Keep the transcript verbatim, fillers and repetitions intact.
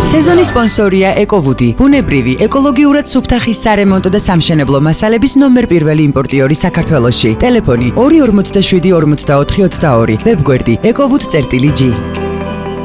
სეზონის სპონსორია ეკოვუდი, ბუნებრივი, ეკოლოგიურად სუფთახის სარემონტო და სამშენებლო მასალების ნომერ პირველი იმპორტიორი საქართველოში. ტელეფონი ორი ორმოცდაშვიდი ორმოცდაოთხი ოცდაორი, ვებგვერდი ეკოვუდი წერტილი ჯი.